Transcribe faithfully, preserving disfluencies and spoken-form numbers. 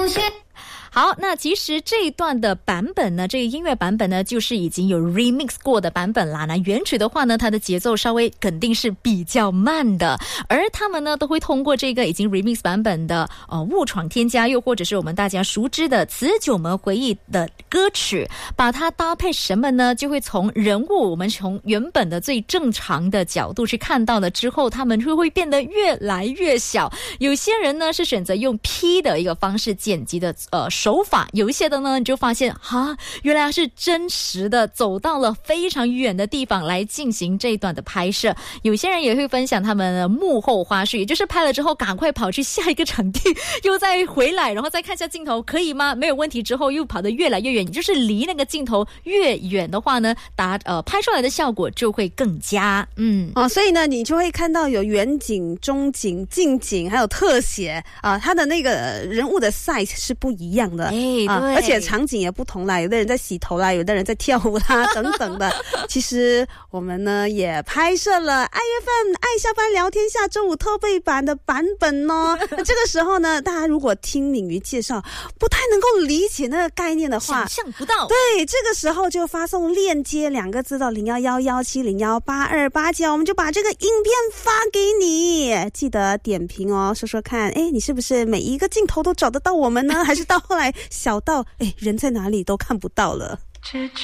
好，那其实这一段的版本呢，这个音乐版本呢，就是已经有 remix 过的版本啦。那原曲的话呢，它的节奏稍微肯定是比较慢的，而他们呢都会通过这个已经 remix 版本的呃误闯天家，又或者是我们大家熟知的词九门回忆的歌曲，把它搭配什么呢？就会从人物，我们从原本的最正常的角度去看到了之后，他们就会变得越来越小。有些人呢是选择用 P 的一个方式剪辑的呃手法，有一些的呢你就发现哈，原来是真实的走到了非常远的地方来进行这一段的拍摄。有些人也会分享他们的幕后花絮，也就是拍了之后赶快跑去下一个场地，又再回来，然后再看一下镜头可以吗？没有问题之后又跑得越来越远，也就是离那个镜头越远的话呢，打呃拍出来的效果就会更佳。嗯哦，所以呢你就会看到有远景、中景、近景还有特写啊，它的那个人物的 size 是不一样的。 哎，对、 啊，而且场景也不同啦，有的人在洗头啦，有的人在跳舞啦等等的。其实我们呢也拍摄了爱月份爱下班聊天下周五特备版的版本哦。那这个时候呢，大家如果听敏瑜介绍不太能够理解那个概念的话， 想象不到， 对，这个时候就发送链接两个字到零幺幺幺七零幺八二八九，我们就把这个影片发给你，记得点评哦，说说看，哎，你是不是每一个镜头都找得到我们呢？还是到后来小到哎人在哪里都看不到了？